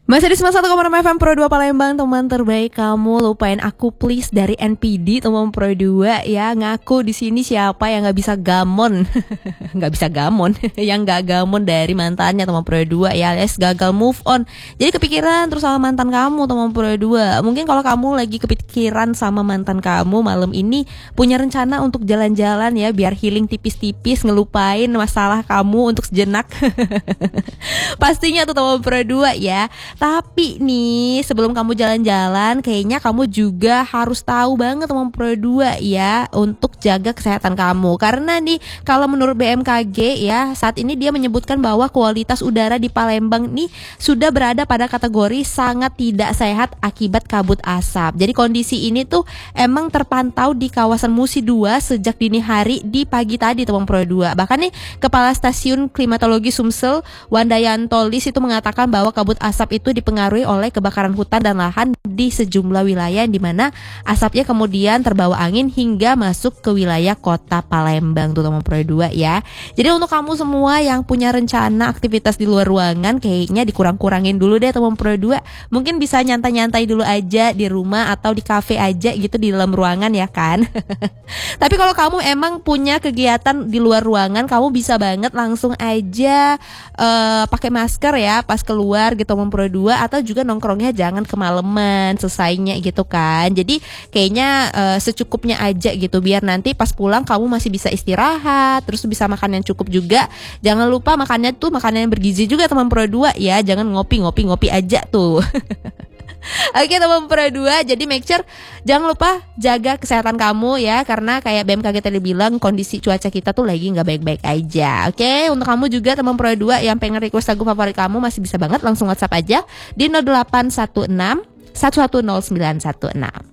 Masih di 91,6 FM Pro 2 Palembang, teman terbaik kamu. Lupain aku please dari NPD, teman Pro 2 ya. Ngaku di sini siapa yang nggak bisa gamon, nggak bisa gamon, yang nggak gamon dari mantannya teman Pro 2 ya, alias gagal move on. Jadi kepikiran terus sama mantan kamu teman Pro 2. Mungkin kalau kamu lagi kepikiran sama mantan kamu malam ini punya rencana untuk jalan-jalan ya, biar healing tipis-tipis, ngelupain masalah kamu untuk sejenak. Pastinya tuh teman Pro 2 ya. Tapi nih sebelum kamu jalan-jalan, kayaknya kamu juga harus tahu banget teman Pro 2 ya, untuk jaga kesehatan kamu. Karena nih kalau menurut BMKG ya, saat ini dia menyebutkan bahwa kualitas udara di Palembang nih sudah berada pada kategori sangat tidak sehat akibat kabut asap. Jadi kondisi ini tuh emang terpantau di kawasan Musi 2 sejak dini hari di pagi tadi teman Pro 2. Bahkan nih Kepala Stasiun Klimatologi Sumsel Wandayanto Lis itu mengatakan bahwa kabut asap itu dipengaruhi oleh kebakaran hutan dan lahan di sejumlah wilayah, di mana asapnya kemudian terbawa angin hingga masuk ke wilayah kota Palembang tuh teman Pro 2 ya. Jadi untuk kamu semua yang punya rencana aktivitas di luar ruangan, kayaknya dikurang-kurangin dulu deh teman Pro 2. Mungkin bisa nyantai-nyantai dulu aja di rumah atau di kafe aja gitu di dalam ruangan ya kan. Tapi kalau kamu emang punya kegiatan di luar ruangan, kamu bisa banget langsung aja pakai masker ya pas keluar gitu teman Pro 2, atau juga nongkrongnya jangan kemalaman selesainya gitu kan. Jadi kayaknya secukupnya aja gitu, biar nanti pas pulang kamu masih bisa istirahat, terus bisa makan yang cukup juga. Jangan lupa makannya tuh makanan yang bergizi juga teman Pro 2 ya, jangan ngopi aja tuh. Oke teman Pro 2, jadi make sure jangan lupa jaga kesehatan kamu ya, karena kayak BMKG tadi bilang kondisi cuaca kita tuh lagi nggak baik-baik aja. Oke, untuk kamu juga teman Pro 2 yang pengen request lagu favorit kamu, masih bisa banget langsung WhatsApp aja di 0816 110916.